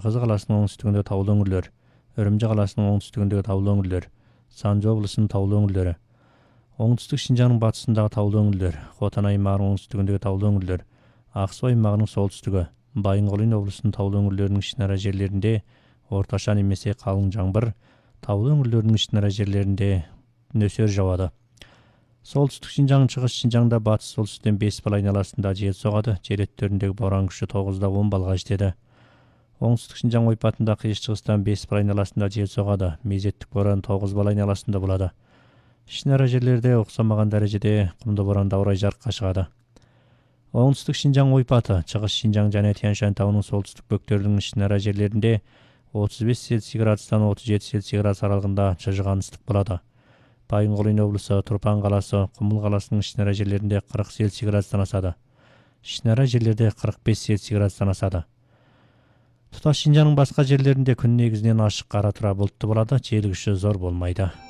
Чыркызы қаласының оңтүстігінде таулы өңірлер, Үрімжі қаласының оңтүстігіндегі таулы өңірлер, Санжы облысының таулы өңірлері, оңтүстік Шинжаңның батысындағы таулы өңірлер, Хотан аймағының оңтүстігіндегі таулы өңірлер, Ақсу аймағының солтүстігі, Байынғолин облысының таулы өңірлерінің ішінара жерлерінде орташа немесе қалың жаңбыр, таулы өңірлерінің ішінара жерлерінде нөсер жауады. Солтүстік Шинжаң, шығыс Шинжаңда батыс солтүстіктен 5 бал айналасында жел соғады, жел еттеріндегі боран күші 9-да 10 балға жетеді. Оңтүстік Шинжаң ойпатында қиыс-шығыстан 5 бал айналасында жел соғады, мезеттік боран 9 бал айналасында болады. Ішінара жерлерде ұқсамаған дәрежеде құмды боранда орай жарыққа шығады. Оңтүстік Шинжаң ойпаты, шығыс Шинжаң және Тянь-Шань тауының солтүстік бөктерінің ішінара жерлерінде 35 Цельсий градустан 37 Цельсий градус аралығында шыжыған ыстық болады. Байынғолин облысы, Тұрпан қаласы, Құмыл қаласының ішінара жерлерінде 40 Цельсий градустан асады. Ішінара жерлерде 45 Цельсий градустан асады. Тұтас Шинжаңның басқа жерлерінде күн негізінен ашық, қара тұра бұлтты болады, жел күші зор болмайды.